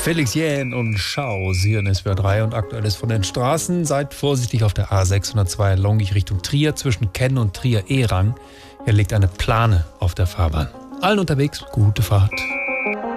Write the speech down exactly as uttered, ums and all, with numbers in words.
Felix Jähn und Schaus hier in S W R drei und Aktuelles von den Straßen. Seid vorsichtig auf der A sechshundertzwei Longich Richtung Trier zwischen Kenn und Trier-Ehrang. Hier liegt eine Plane auf der Fahrbahn. Allen unterwegs, gute Fahrt.